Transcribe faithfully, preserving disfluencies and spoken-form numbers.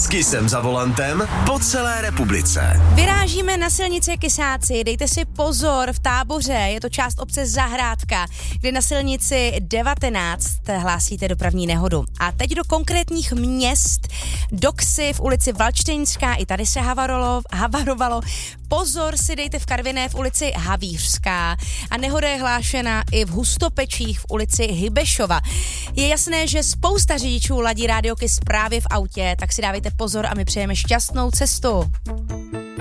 Vždycky jsem za volantem po celé republice. Vyrážíme na silnici Kysáci, dejte si pozor, v Táboře, je to část obce Zahrádka, kde na silnici devatenáct hlásíte dopravní nehodu. A teď do konkrétních měst, do Ksy v ulici Valčtejnská, i tady se havarovalo, havarovalo. Pozor si dejte v Karviné v ulici Havířská a nehoda je hlášena i v Hustopečích v ulici Hybešova. Je jasné, že spousta řidičů ladí rádio Kiss právě v autě, tak si dávejte pozor a my přejeme šťastnou cestu.